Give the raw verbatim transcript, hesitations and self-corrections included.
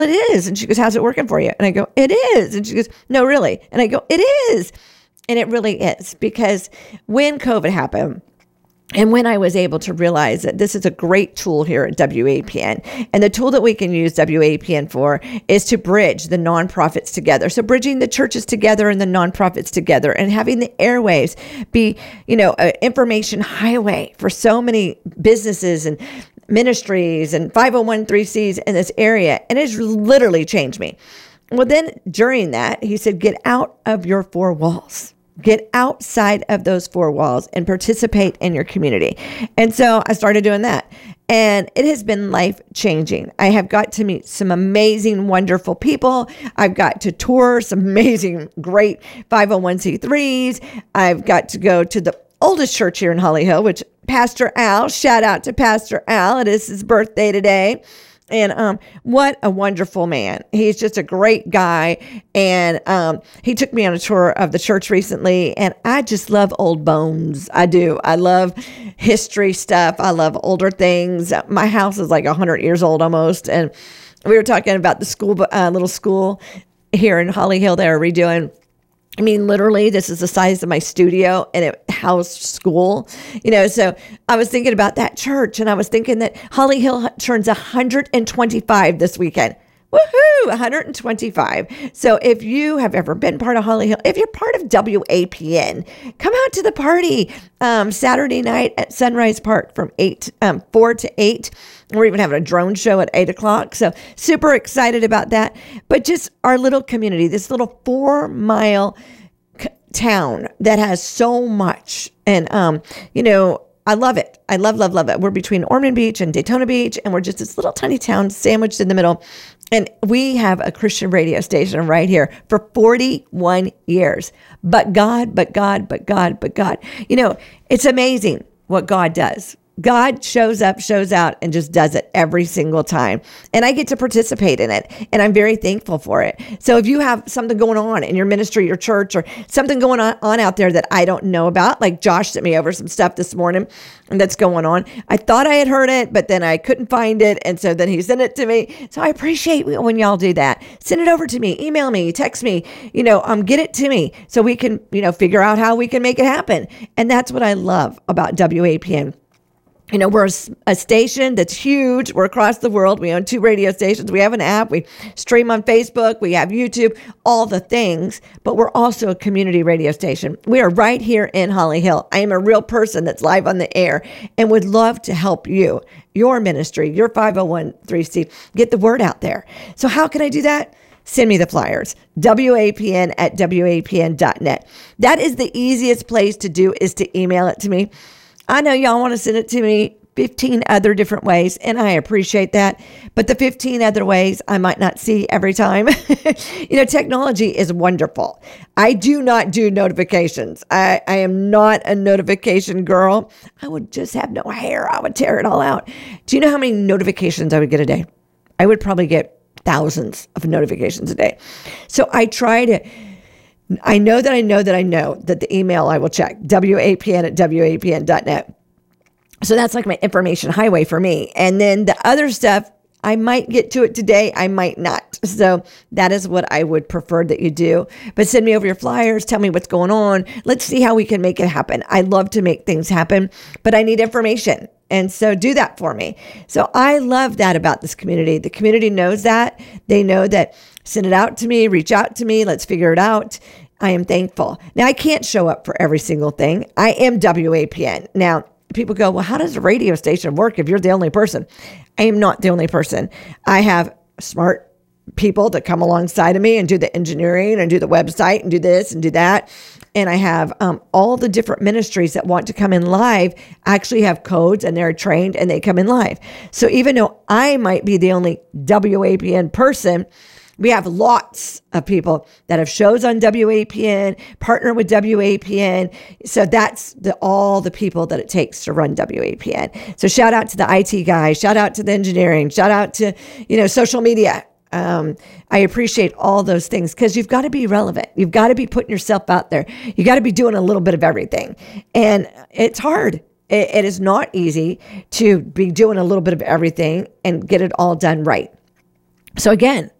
it is. And she goes, how's it working for you? And I go, it is. And she goes, no, really. And I go, it is. And it really is, because when COVID happened, and when I was able to realize that this is a great tool here at W A P N, and the tool that we can use W A P N for is to bridge the nonprofits together. So bridging the churches together and the nonprofits together, and having the airwaves be, you know, an information highway for so many businesses and ministries and five oh one c threes in this area. And it's literally changed me. Well, then during that, he said, get out of your four walls. Get outside of those four walls and participate in your community. And so I started doing that. And it has been life-changing. I have got to meet some amazing, wonderful people. I've got to tour some amazing, great five oh one c threes. I've got to go to the oldest church here in Holly Hill, which Pastor Al, shout out to Pastor Al. It is his birthday today. And um, what a wonderful man. He's just a great guy. And um, he took me on a tour of the church recently. And I just love old bones. I do. I love history stuff. I love older things. My house is like one hundred years old almost. And we were talking about the school, uh, little school here in Holly Hill they are redoing. I mean, literally, this is the size of my studio, and it housed school, you know, so I was thinking about that church, and I was thinking that Holly Hill turns one hundred twenty-five this weekend. Woohoo, one hundred twenty-five. So if you have ever been part of Holly Hill, if you're part of W A P N, come out to the party um, Saturday night at Sunrise Park from eight, um, four to eight. We're even having a drone show at eight o'clock. So super excited about that. But just our little community, this little four mile c- town that has so much. And, um, you know, I love it. I love, love, love it. We're between Ormond Beach and Daytona Beach, and we're just this little tiny town sandwiched in the middle. And we have a Christian radio station right here for forty-one years. But God, but God, but God, but God. You know, it's amazing what God does. God shows up, shows out, and just does it every single time. And I get to participate in it, and I'm very thankful for it. So if you have something going on in your ministry, your church, or something going on, on out there that I don't know about, like Josh sent me over some stuff this morning that's going on. I thought I had heard it, but then I couldn't find it, and so then he sent it to me. So I appreciate when y'all do that. Send it over to me, email me, text me, you know, um, get it to me so we can, you know, figure out how we can make it happen. And that's what I love about W A P N. You know, we're a station that's huge. We're across the world. We own two radio stations. We have an app. We stream on Facebook. We have YouTube, all the things. But we're also a community radio station. We are right here in Holly Hill. I am a real person that's live on the air and would love to help you, your ministry, your five oh one c three, get the word out there. So how can I do that? Send me the flyers. W A P N at W A P N dot net. That is the easiest place to do, is to email it to me. I know y'all want to send it to me fifteen other different ways, and I appreciate that. But the fifteen other ways I might not see every time. You know, technology is wonderful. I do not do notifications. I, I am not a notification girl. I would just have no hair. I would tear it all out. Do you know how many notifications I would get a day? I would probably get thousands of notifications a day. So I try to... I know that I know that I know that the email I will check, W A P N at W A P N dot net. So that's like my information highway for me. And then the other stuff, I might get to it today. I might not. So that is what I would prefer that you do. But send me over your flyers. Tell me what's going on. Let's see how we can make it happen. I love to make things happen, but I need information. And so do that for me. So I love that about this community. The community knows that. They know that send it out to me, reach out to me. Let's figure it out. I am thankful. Now, I can't show up for every single thing. I am W A P N. Now, people go, well, how does a radio station work if you're the only person? I am not the only person. I have smart people that come alongside of me and do the engineering and do the website and do this and do that. And I have um, all the different ministries that want to come in live actually have codes, and they're trained and they come in live. So even though I might be the only W A P N person, we have lots of people that have shows on W A P N, partner with W A P N. So that's the, all the people that it takes to run W A P N. So shout out to the I T guys, shout out to the engineering, shout out to, you know, social media. Um, I appreciate all those things, because you've got to be relevant. You've got to be putting yourself out there. You got to be doing a little bit of everything. And it's hard. It, it is not easy to be doing a little bit of everything and get it all done right. So again,